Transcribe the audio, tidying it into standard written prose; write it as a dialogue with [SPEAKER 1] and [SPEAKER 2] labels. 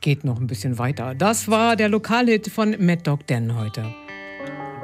[SPEAKER 1] geht noch ein bisschen weiter. Das war der Lokalhit von Mad Dog Dan heute.